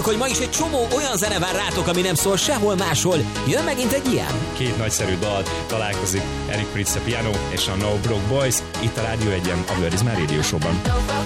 hogy ma is egy csomó olyan zene vár rátok, ami nem szól sehol máshol. Jön megint egy ilyen? Két nagyszerű dal találkozik Eric Prydz a piano és a No Broke Boys itt a Rádió 1-en, a Word is My Radio Show-ban.